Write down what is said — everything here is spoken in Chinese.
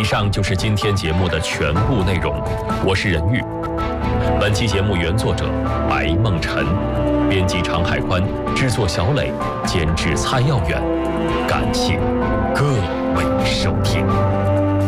上就是今天节目的全部内容，我是任玉。本期节目原作者白梦辰，编辑常海宽，制作小磊，监制蔡耀远。感谢各位收听。